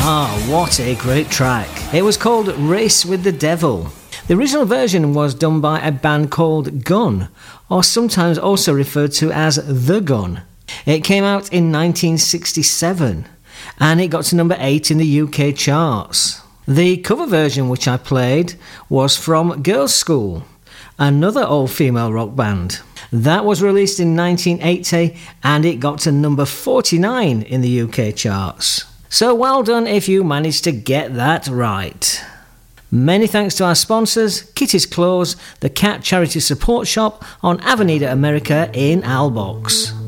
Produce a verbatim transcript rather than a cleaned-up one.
Ah, what a great track. It was called Race with the Devil. The original version was done by a band called Gun, or sometimes also referred to as The Gun. It came out in nineteen sixty-seven, and it got to number eight in the U K charts. The cover version which I played was from Girls' School, another all-female rock band. That was released in nineteen eighty, and it got to number forty-nine in the U K charts. So well done if you managed to get that right. Many thanks to our sponsors, Kitty's Clothes, the Cat Charity Support Shop on Avenida America in Albox.